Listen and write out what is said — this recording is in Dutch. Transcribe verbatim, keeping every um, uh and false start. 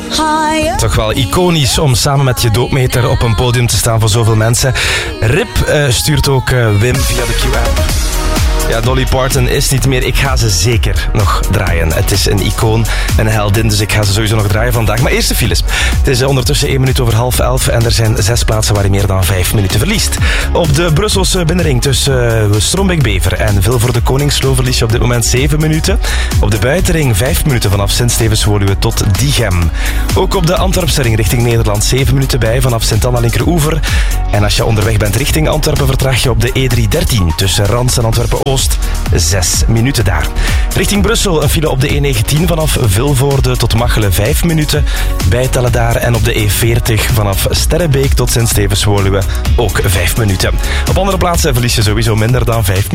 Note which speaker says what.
Speaker 1: Toch wel iconisch om samen met je doopmeter op een podium te staan voor zoveel mensen. Rip uh, stuurt ook uh, Wim via de Q-app. Ja, Dolly Parton is niet meer. Ik ga ze zeker nog draaien. Het is een icoon, een heldin, dus ik ga ze sowieso nog draaien vandaag. Maar eerst de files. Het is ondertussen één minuut over half elf en er zijn zes plaatsen waar je meer dan vijf minuten verliest. Op de Brusselse binnenring tussen uh, Strombeek-Bever en Vilvoorde Koningsloo verlies je op dit moment zeven minuten. Op de buitenring vijf minuten vanaf Sint-Stevens-Woluwe tot Diegem. Ook op de Antwerpse ring richting Nederland zeven minuten bij vanaf Sint-Anna-Linkeroever. En als je onderweg bent richting Antwerpen vertraag je op de E driehonderddertien tussen Rans en Antwerpen-Oost. Zes minuten daar. Richting Brussel een file op de E negentien vanaf Vilvoorde tot Machelen vijf minuten. Bijtellen daar en op de E veertig vanaf Sterrebeek tot Sint-Stevens-Woluwe ook vijf minuten. Op andere plaatsen verlies je sowieso minder dan vijf minuten.